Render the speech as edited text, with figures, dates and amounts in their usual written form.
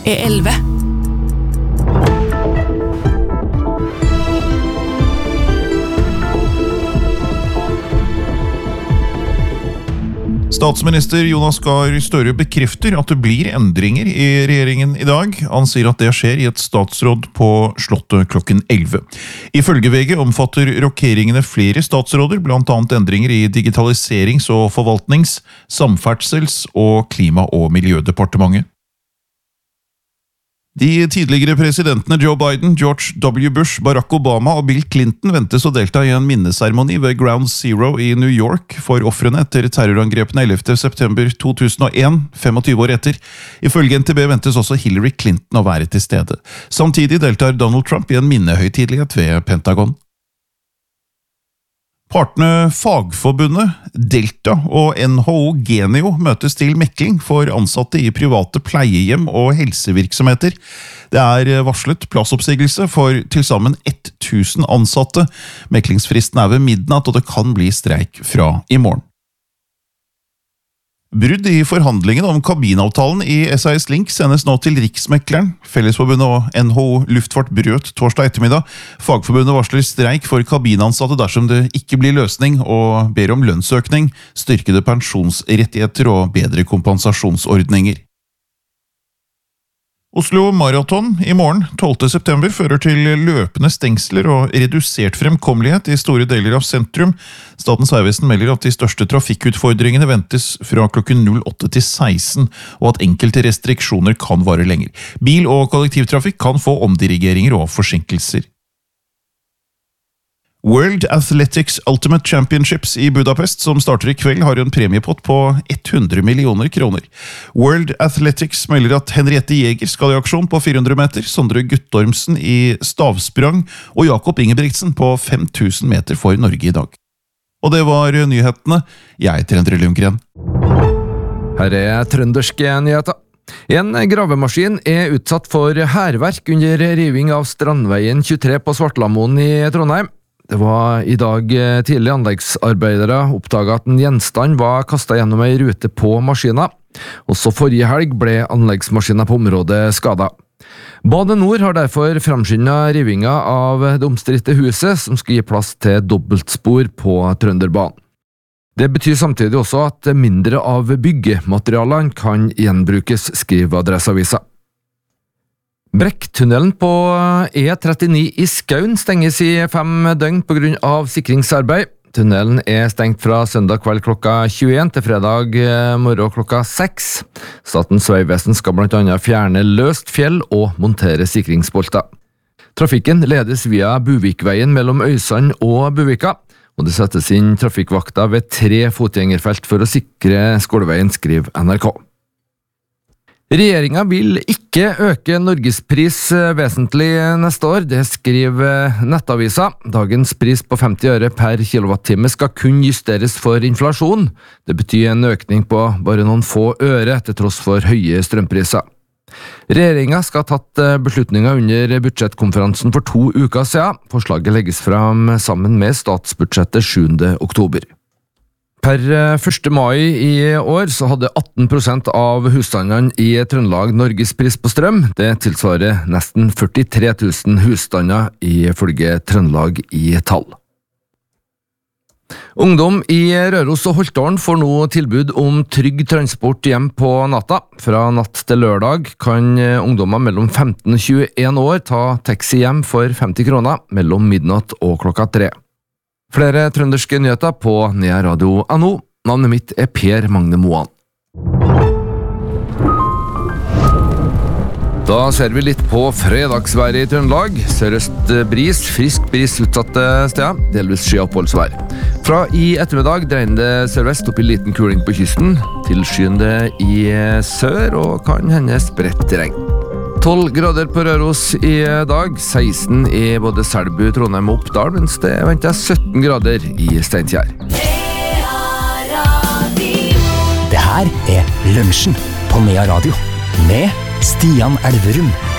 er 11. Statsminister Jonas Gahr Støre bekrefter at det blir endringer i regjeringen i dag. Han sier at det skjer i et statsråd på Slottet klokken 11. Ifølge VG omfatter rokeringene flere statsråder, blant annet endringer i digitaliserings- og forvaltnings-, samferdsels- og klima- og miljødepartementet. De tidligere presidentene Joe Biden, George W. Bush, Barack Obama og Bill Clinton ventes å delta i en minneseremoni ved Ground Zero i New York for ofrene etter terrorangrepene 11. september 2001, 25 år etter. Ifølge NTB ventes også Hillary Clinton å være til stede. Samtidig deltar Donald Trump i en minnehøytidelighet ved Pentagon. Partene Fagforbundet, Delta og NHO Genio møtes til mekling for ansatte i private pleiehjem og helsevirksomheter. Det er varslet plassoppsigelse for tilsammen 1000 ansatte. Meklingsfristen er ved midnatt, og det kan bli streik fra i morgen. Brudd i forhandlingene om kabinavtalen i SAS Link sendes nå til Riksmekleren. Fellesforbundet og NHO Luftfart brøt torsdag ettermiddag. Fagforbundet varsler streik for kabinansatte dersom det ikke blir løsning, og ber om lønnsøkning, styrkede pensjonsrettigheter og bedre kompensasjonsordninger. Oslo Marathon i morgen, 12. september, fører til løpende stengsler og redusert fremkommelighet i store deler av sentrum. Statens vegvesen melder at de største trafikkutfordringene ventes fra klokken 08 til 16, og at enkelte restriksjoner kan vare lenger. Bil- og kollektivtrafikk kan få omdirigeringer og forsinkelser. World Athletics Ultimate Championships i Budapest, som starter i kveld, har en premiepott på 100 millioner kroner. World Athletics melder at Henriette Jäger skal i aksjon på 400 meter, Sondre Guttormsen i stavsprang og Jakob Ingebrigtsen på 5000 meter for Norge i dag. Og det var nyhetene. Jeg heter Endre Lundgren. Her er trønderske nyheter. En gravemaskin er utsatt for hærverk under riving av Strandveien 23 på Svartlamoen i Trondheim. Det var i dag tidlig anleggsarbeidere oppdaget at en gjenstand var kastet gjennom en rute på maskina. Også forrige helg ble anleggsmaskiner på området skadet. Bane Nor har derfor fremskyndet rivinga av det omstridte huset, som skal gi plass til dobbeltspor på Trønderbanen. Det betyr samtidig også at mindre av byggematerialene kan gjenbrukes, skriver Adresseavisa. Brekktunnelen på E39 i Skaun stenges i 5 døgn på grunn av sikringsarbeid. Tunnelen er stengt fra søndag kveld klokka 21 til fredag morgen klokka 6. Statens vegvesen skal blant annet fjerne løst fjell og montere sikringsbolter. Trafikken ledes via Buvikveien mellom Øysand og Buvika, og det settes inn trafikkvakter ved 3 fotgjengerfelt for å sikre skoleveien, skriver NRK. Regjeringen vil ikke øke Norgespris vesentlig neste år, det skriver Nettavisa. Dagens pris på 50 øre per kilowattime skal kun justeres for inflasjon. Det betyr en økning på bare noen få øre til tross for høye strømpriser. Regjeringen skal ha tatt beslutninger under budsjettkonferansen for 2 uker siden. Forslaget legges frem sammen med statsbudsjettet 7. oktober. Per 1. mai i år så hadde 18% av husstandene i Trøndelag Norgespris på strøm. Det tilsvarer nesten 43 000 husstander ifølge Trøndelag i tall. Ungdom i Røros og Holtålen får nå tilbud om trygg transport hjem på natta. Fra natt til lørdag kan ungdommer mellom 15 og 21 år ta taxi hjem for 50 kroner mellom midnatt og klokka 3. Flere trønderske nyheter på nearadio.no. Navnet mitt er Per Magne Moan. Da ser vi litt på fredagsværet i Trøndelag. Sørøst bris, frisk bris utsatte steder, delvis skyoppholdsvær. Fra i ettermiddag dreide sørvest opp i liten kuling på kysten, tilskyende i sør og kan hende spredt regn. 12 grader på Røros i dag, 16 i både Selbu, Trondheim og Oppdal, mens det venter 17 grader i Steinkjer. Det her er Lunsjen på Nea Radio med Stian Elverum.